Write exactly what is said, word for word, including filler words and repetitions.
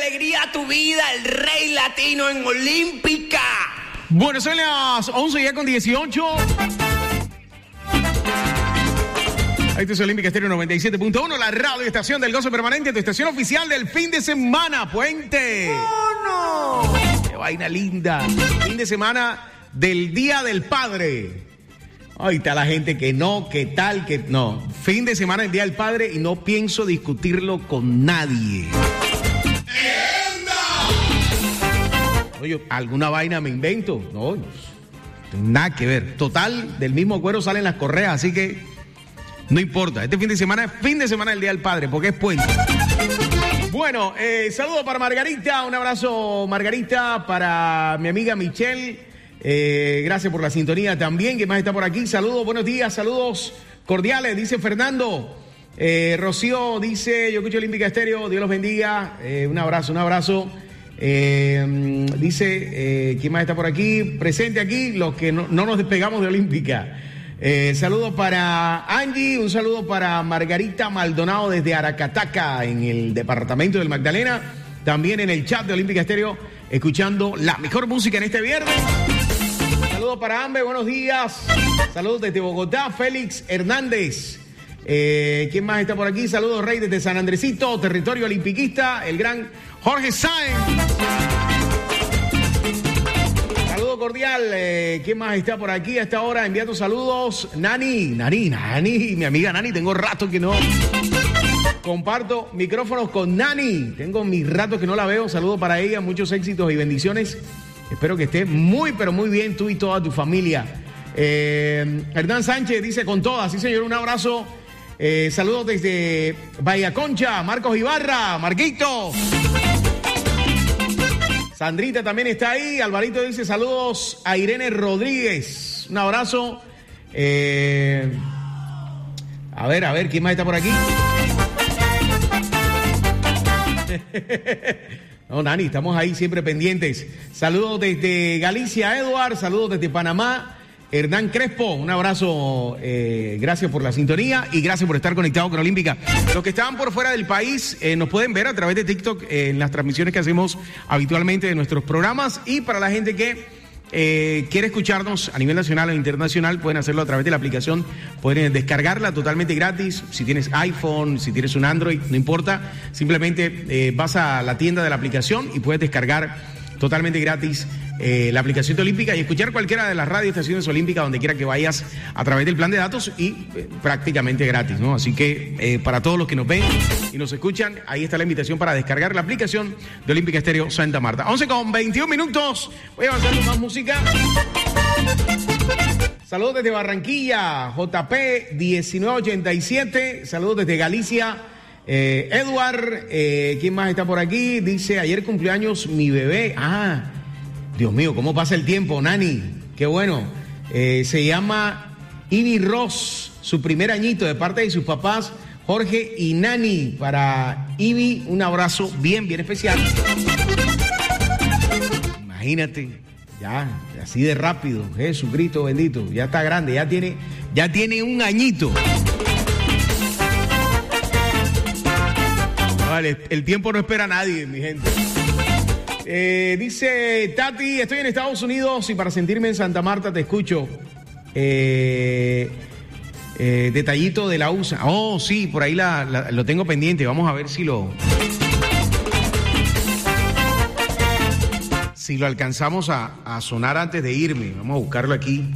alegría a tu vida, el rey latino en Olímpica. Bueno, son las once ya con dieciocho. Esto es Olímpica Estéreo noventa y siete punto uno, la radio estación del gozo permanente, tu estación oficial del fin de semana, Puente. ¡Oh, no! ¡Qué vaina linda! Fin de semana del Día del Padre. Ahí está la gente que no, que tal, que no. Fin de semana del Día del Padre y no pienso discutirlo con nadie. Oye, ¿alguna vaina me invento? No, no, nada que ver. Total, del mismo cuero salen las correas, así que no importa. Este fin de semana es fin de semana del Día del Padre, porque es puente. Bueno, eh, saludo para Margarita, un abrazo Margarita, para mi amiga Michelle. Eh, gracias por la sintonía también. ¿Quién más está por aquí? Saludos, buenos días, saludos cordiales, dice Fernando. Eh, Rocío dice, yo escucho Olímpica Estéreo, Dios los bendiga. Eh, un abrazo, un abrazo. Eh, dice, eh, ¿quién más está por aquí? Presente aquí, los que no, no nos despegamos de Olímpica. Eh, saludos para Angie, un saludo para Margarita Maldonado desde Aracataca, en el departamento del Magdalena. También en el chat de Olímpica Estéreo, escuchando la mejor música en este viernes. Saludos para Ambe, buenos días. Saludos desde Bogotá, Félix Hernández. Eh, ¿Quién más está por aquí? Saludos, Rey, desde San Andresito, territorio olimpiquista, el gran Jorge Sáenz. Saludo cordial. Eh, ¿Quién más está por aquí a esta hora? Enviando saludos. Nani, Nani, Nani, mi amiga Nani, tengo rato que no comparto micrófonos con Nani. Tengo mis ratos que no la veo. Saludos para ella, muchos éxitos y bendiciones. Espero que estés muy, pero muy bien tú y toda tu familia. Eh, Hernán Sánchez dice con todas, sí señor, un abrazo. Eh, saludos desde Bahía Concha, Marcos Ibarra, Marquito. Sandrita también está ahí. Alvarito dice saludos a Irene Rodríguez. Un abrazo. Eh, a ver, a ver, ¿quién más está por aquí? No, Nani, estamos ahí siempre pendientes. Saludos desde Galicia, Edward. Saludos desde Panamá, Hernán Crespo. Un abrazo, eh, gracias por la sintonía y gracias por estar conectado con Olímpica. Los que estaban por fuera del país eh, nos pueden ver a través de TikTok eh, en las transmisiones que hacemos habitualmente de nuestros programas. Y para la gente que eh, quiere escucharnos a nivel nacional o internacional, pueden hacerlo a través de la aplicación. Pueden descargarla totalmente gratis. Si tienes iPhone, si tienes un Android, no importa. Simplemente eh, vas a la tienda de la aplicación y puedes descargar totalmente gratis eh, la aplicación de Olímpica y escuchar cualquiera de las radioestaciones Olímpicas donde quiera que vayas a través del plan de datos y eh, prácticamente gratis, ¿no? Así que eh, para todos los que nos ven y nos escuchan, ahí está la invitación para descargar la aplicación de Olímpica Estéreo Santa Marta. once con veintiún minutos, voy a avanzar con más música. Saludos desde Barranquilla, J P diecinueve ochenta y siete, saludos desde Galicia. Eh, Edward, eh, ¿quién más está por aquí? Dice, ayer cumpleaños mi bebé. Ah, Dios mío, ¿cómo pasa el tiempo, Nani? Qué bueno. Eh, se llama Ivy Ross, su primer añito de parte de sus papás, Jorge y Nani. Para Ivy, un abrazo bien, bien especial. Imagínate, ya, así de rápido, Jesucristo bendito, ya está grande, ya tiene, ya tiene un añito. Vale, el tiempo no espera a nadie, mi gente. Eh, dice Tati, estoy en Estados Unidos y para sentirme en Santa Marta te escucho. Eh, eh, detallito de la U S A. Oh, sí, por ahí la, la, lo tengo pendiente. Vamos a ver si lo... Si lo alcanzamos a, a sonar antes de irme. Vamos a buscarlo aquí.